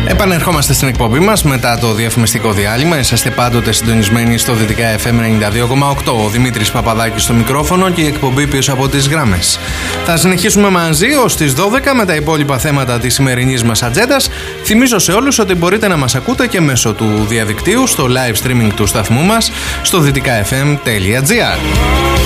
Επανερχόμαστε στην εκπομπή μας μετά το διαφημιστικό διάλειμμα. Είσαστε πάντοτε συντονισμένοι στο Δυτικά FM 92,8. Ο Δημήτρης Παπαδάκης στο μικρόφωνο και η εκπομπή πίσω από τις γράμμες. Θα συνεχίσουμε μαζί ως τις 12 με τα υπόλοιπα θέματα της σημερινής μας ατζέντας. Θυμίζω σε όλους ότι μπορείτε να μας ακούτε και μέσω του διαδικτύου στο live streaming του σταθμού μας στο dydkfm.gr.